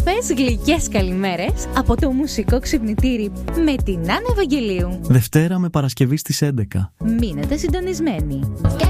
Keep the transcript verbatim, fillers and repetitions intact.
όμορφες γλυκές καλημέρες από το μουσικό ξυπνητήρι με την Άννα Ευαγγελίου. Δευτέρα με Παρασκευή στις έντεκα. Μείνετε συντονισμένοι.